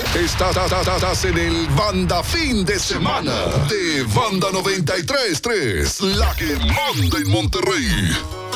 Estás en el Banda Fin de Semana de Banda 93.3, la que manda en Monterrey.